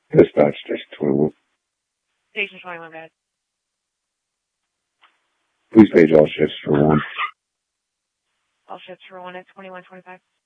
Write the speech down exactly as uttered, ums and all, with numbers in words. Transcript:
Dispatch Station twenty-one. Station twenty-one, guys. Please page all shifts for one. All shifts for one at twenty-one twenty-five.